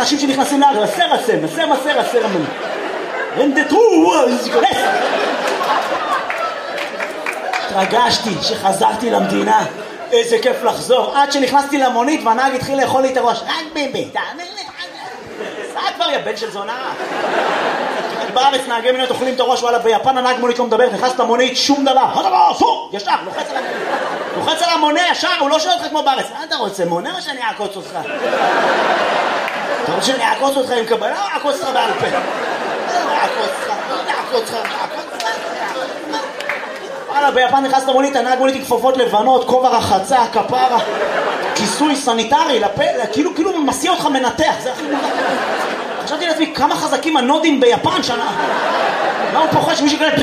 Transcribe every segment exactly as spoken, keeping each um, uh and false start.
אנשים שנכנסים לארץ, הסר הסם, הסר הסר הסר המון. רנדטרו, זה גולס. התרגשתי שחזרתי למדינה, איזה כיף לחזור. עד שנכנסתי למונית והנהג התחיל לאכול לי את הראש. רק ביבי, תאמר לי, סע כבר יא בן של זונה. בארץ נהגי מוניות אוכלים את הראש, וואלה ביפן הנהג מונית לא מדבר, נכנס למונית, שום דבר. הדבר, פו, ישר, לוחץ על המונה. לוחץ על המונה ישר, הוא לא שואל אותך כמו בארץ. מה אתה רוצה, מונה או שאני אעקוץ אותך? אתה רוצה שאני אעקוץ אותך עם קבלה או אעקוץ אותך בעל פה? אעקוץ אותך, אעקוץ אותך, אעקוץ אותך. וואלה, ביפן נכנס למונית, הנהג מונית עם כפפות לבנות, כובע רחצה, כפרה, כיסוי סניטרי, לפה, כאילו, כאילו מסיע אותך מנתח, זה הכי מונח. חשבתי לעצמי, כמה חזקים הנודים ביפן שנה. מה הוא פוחד שמישהו כאלה...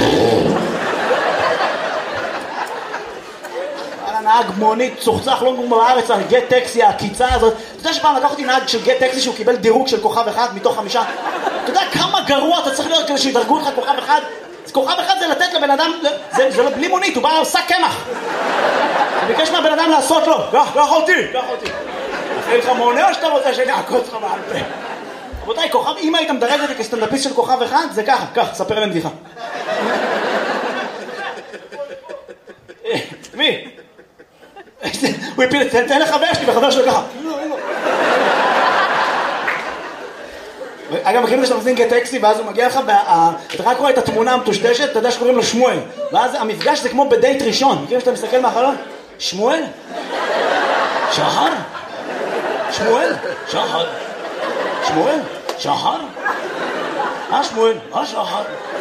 וואלה, נהג מונית, צוחצח, לא כמו בארץ, על גט טקסי, הקיצה הזאת. אתה יודע שפעם לקח אותי נהג של גט טקסי שהוא קיבל דירוג של כוכב אחד מתוך חמישה? אתה יודע כמה גרוע אתה צריך להיות כדי שידרגו לך כוכב אחד? כוכב אחד זה לתת לבן אדם, זה, זה לא בלי מונית, הוא בא עושה קמח. הוא ביקש מהבן אדם לעשות לו, קח, קח אותי, קח אותי. אחרי לך מונה או שאתה רוצה שאני אעקוץ לך בעל פה? רבותיי, כוכב, אם היית מדרג אותי כסטנדאפיסט של כוכב אחד, זה ככה, כך, ספר להם בדיחה. מי? הוא הפיל, תן לחבר שלי, וחבר שלו ככה. אגב, מכירים שאתה מזין גט טקסי, ואז הוא מגיע לך, אתה רק רואה את התמונה המטושטשת, אתה יודע שקוראים לו שמואל. ואז המפגש זה כמו בדייט ראשון. מכירים שאתה מסתכל מהחלון? שמואל? שחר? שמואל? שחר? שמואל? שחר? אה שמואל? אה שחר?